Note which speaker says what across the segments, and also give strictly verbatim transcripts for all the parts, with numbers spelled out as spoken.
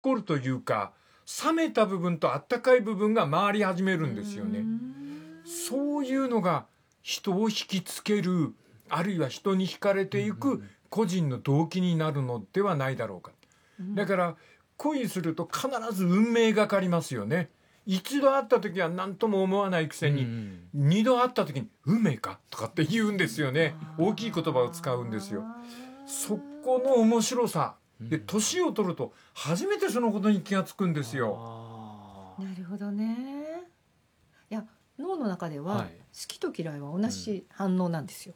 Speaker 1: こるというか、冷めた部分とあったかい部分が回り始めるんですよね。そういうのが人を引きつける、あるいは人に惹かれていく個人の動機になるのではないだろうか。だから恋すると必ず運命がかりますよね。一度会った時は何とも思わないくせに、二度会った時に運命かとかって言うんですよね。大きい言葉を使うんですよ。そこの面白さで、年を取ると初めてそのことに気がつくんですよ。
Speaker 2: なるほどね。いや、脳の中では、はい、好きと嫌いは同じ反応なんですよ、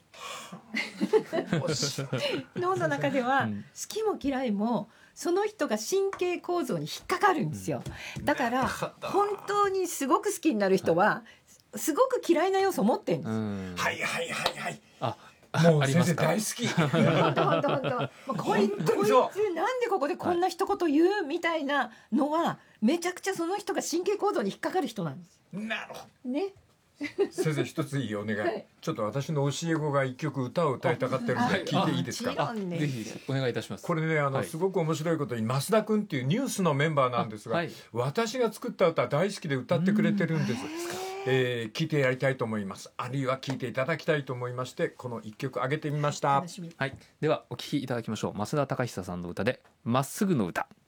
Speaker 2: うん、脳の中では好きも嫌いもその人が神経構造に引っかかるんですよ。だから本当にすごく好きになる人はすごく嫌いな要素を持ってるんです。
Speaker 1: はいはいはいはい。
Speaker 3: あ
Speaker 1: もう先生大好き。
Speaker 2: 本当本当本当。こいつなんでここでこんな一言言うみたいなのはめちゃくちゃその人が神経構造に引っかかる人なんです。
Speaker 1: なるほど。
Speaker 2: ね。
Speaker 1: 先生一ついいお願い、はい、ちょっと私の教え子が一曲歌を歌いたがってるので聞いていいですか。
Speaker 2: ね、
Speaker 3: ぜひお願いいたします。
Speaker 1: これね、あの、はい、すごく面白いことに増田君っていうニュースのメンバーなんですが、はい、私が作った歌大好きで歌ってくれてるんです。えー、聞いてやりたいと思います。あるいは聞いていただきたいと思いまして、この一曲上げてみました。
Speaker 3: はい、ではお聴きいただきましょう。増田貴久さんの歌でまっすぐの歌。